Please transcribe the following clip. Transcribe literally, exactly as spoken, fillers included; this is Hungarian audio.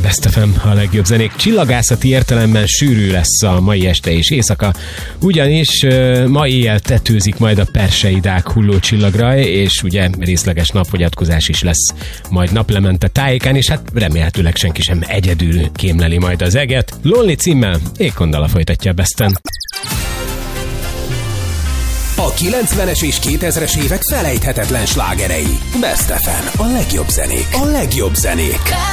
Best ef em, a legjobb zenék. Csillagászati értelemben sűrű lesz a mai este és éjszaka, ugyanis uh, ma éjjel tetőzik majd a Perseidág hulló csillagraj, és ugye részleges napfogyatkozás is lesz majd naplemente tájékán, és hát remélhetőleg senki sem egyedül kémleli majd az eget. Lonely címmel Ékondala folytatja a Besten. A kilencvenes és kétezres évek felejthetetlen slágerei. Best ef em, a legjobb zenék. A legjobb zenék.